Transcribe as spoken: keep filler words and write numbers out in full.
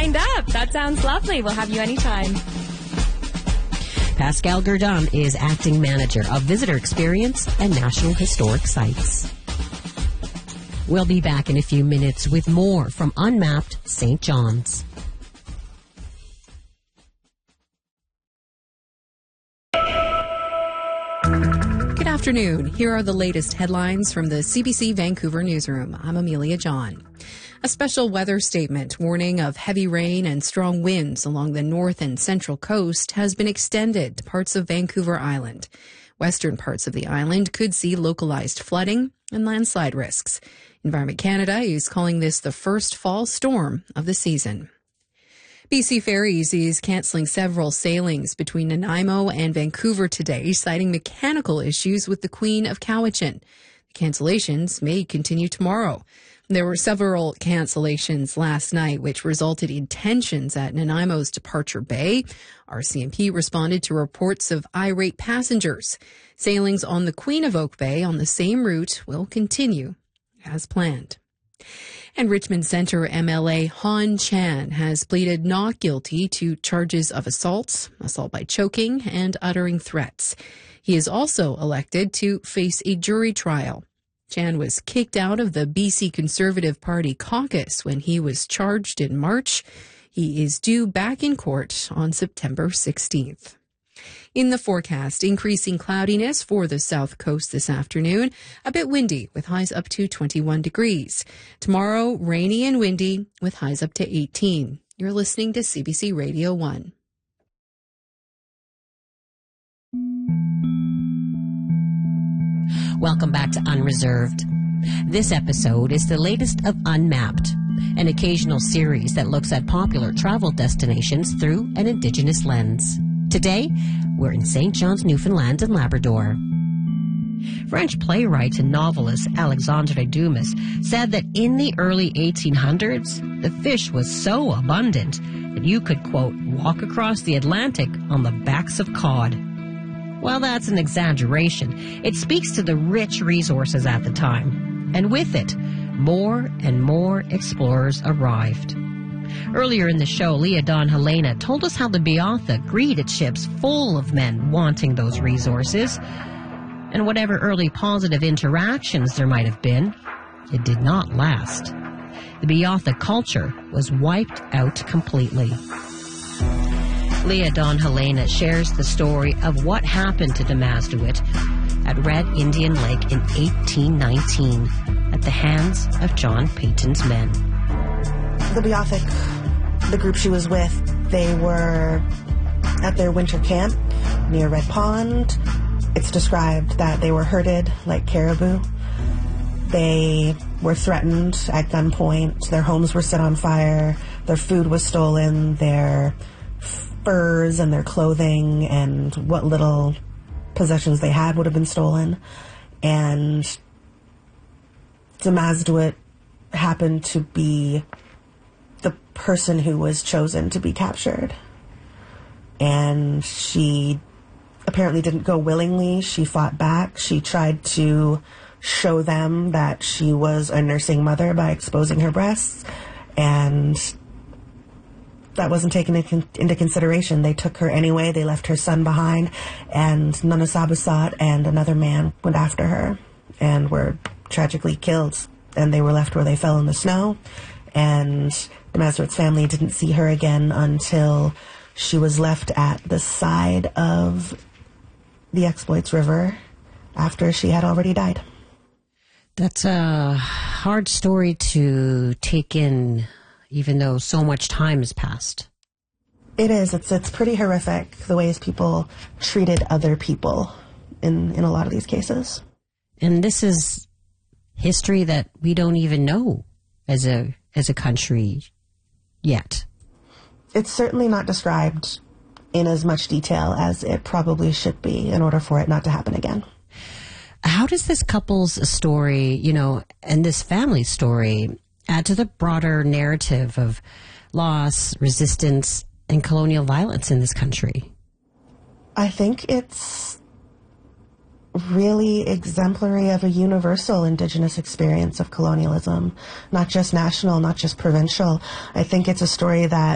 lined up. That sounds lovely. We'll have you anytime. Pascal Gurdon is acting manager of Visitor Experience and National Historic Sites. We'll be back in a few minutes with more from Unmapped Saint John's. Good afternoon. Here are the latest headlines from the C B C Vancouver newsroom. I'm Amelia John. A special weather statement warning of heavy rain and strong winds along the north and central coast has been extended to parts of Vancouver Island. Western parts of the island could see localized flooding and landslide risks. Environment Canada is calling this the first fall storm of the season. B C Ferries is cancelling several sailings between Nanaimo and Vancouver today, citing mechanical issues with the Queen of Cowichan. The cancellations may continue tomorrow. There were several cancellations last night, which resulted in tensions at Nanaimo's Departure Bay. R C M P responded to reports of irate passengers. Sailings on the Queen of Oak Bay on the same route will continue as planned. And Richmond Centre M L A Han Chan has pleaded not guilty to charges of assault, assault by choking, and uttering threats. He is also elected to face a jury trial. Chan was kicked out of the B C Conservative Party caucus when he was charged in March. He is due back in court on September sixteenth. In the forecast, increasing cloudiness for the south coast this afternoon. A bit windy with highs up to twenty-one degrees. Tomorrow, rainy and windy with highs up to eighteen. You're listening to C B C Radio one. Welcome back to Unreserved. This episode is the latest of Unmapped, an occasional series that looks at popular travel destinations through an Indigenous lens. Today, we're in Saint John's, Newfoundland and Labrador. French playwright and novelist Alexandre Dumas said that in the early eighteen hundreds, the fish was so abundant that you could, quote, walk across the Atlantic on the backs of cod. Well, that's an exaggeration. It speaks to the rich resources at the time. And with it, more and more explorers arrived. Earlier in the show, Leah Don Helena told us how the Beotha greeted ships full of men wanting those resources. And whatever early positive interactions there might have been, it did not last. The Beotha culture was wiped out completely. Leah Don Helena shares the story of what happened to Demasduit at Red Indian Lake in eighteen nineteen at the hands of John Peyton's men. The Beothic, the group she was with, they were at their winter camp near Red Pond. It's described that they were herded like caribou. They were threatened at gunpoint. Their homes were set on fire. Their food was stolen. Their furs and their clothing and what little possessions they had would have been stolen. And Demasduit happened to be the person who was chosen to be captured. And she apparently didn't go willingly. She fought back. She tried to show them that she was a nursing mother by exposing her breasts. And that wasn't taken into consideration. They took her anyway. They left her son behind. And Nunasabasat and another man went after her and were tragically killed. And they were left where they fell in the snow. And Demasduit's family didn't see her again until she was left at the side of the Exploits River after she had already died. That's a hard story to take in, even though so much time has passed. It is. It's it's pretty horrific, the ways people treated other people in, in a lot of these cases. And this is history that we don't even know as a as a country yet. It's certainly not described in as much detail as it probably should be in order for it not to happen again. How does this couple's story, you know, and this family's story add to the broader narrative of loss, resistance, and colonial violence in this country? I think it's really exemplary of a universal Indigenous experience of colonialism, not just national, not just provincial. I think it's a story that